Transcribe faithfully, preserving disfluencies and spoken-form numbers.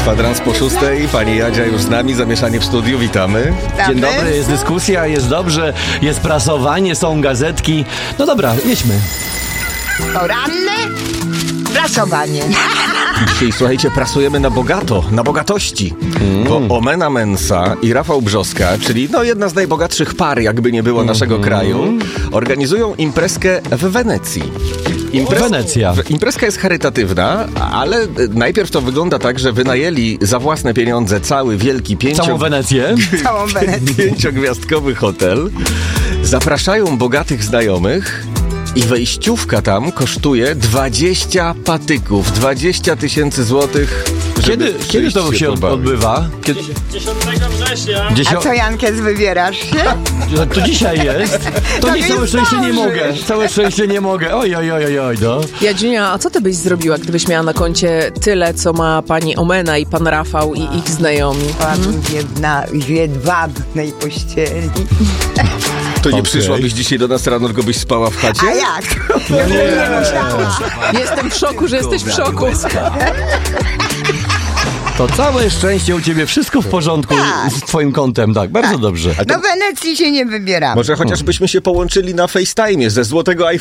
Kwadrans po szóstej, pani Jadzia już z nami, zamieszanie w studiu, witamy. Dzień dobry, jest dyskusja, jest dobrze, jest prasowanie, są gazetki. No dobra, jedźmy. Poranne prasowanie. Dzisiaj, słuchajcie, pracujemy na bogato, na bogatości. Mm. Bo Omena Mensa i Rafał Brzoska, czyli no jedna z najbogatszych par, jakby nie było, mm. naszego kraju, organizują imprezkę w Wenecji. Imprez... Wenecja. Imprezka jest charytatywna, ale najpierw to wygląda tak, że wynajęli za własne pieniądze cały wielki pięcio... Całą Wenecję. Całą Wenecję. pięciogwiazdkowy hotel. Zapraszają bogatych znajomych. I wejściówka tam kosztuje dwadzieścia patyków, dwadzieścia tysięcy złotych. Kiedy, kiedy to się pobawić. odbywa? Kiedy... dziesiątego września. A co, Jankes, wybierasz się? To, to dzisiaj jest. To To nie, nie całe szczęście nie zdążysz. mogę. Całe szczęście nie mogę. Oj, oj, oj, oj, no. Jadziunia, a co ty byś zrobiła, gdybyś miała na koncie tyle, co ma pani Omena i pan Rafał i ich znajomi? Padł jedna w jedwabnej pościeli. To nie Okay. przyszłabyś dzisiaj do nas rano, tylko byś spała w chacie? A jak? No nie. Nie musiała. Jestem w szoku, że jesteś w szoku. To całe szczęście u ciebie, wszystko w porządku Tak. z twoim kontem, tak, bardzo dobrze. A to Do Wenecji się nie wybieramy. może chociażbyśmy się połączyli na FaceTime'ie ze złotego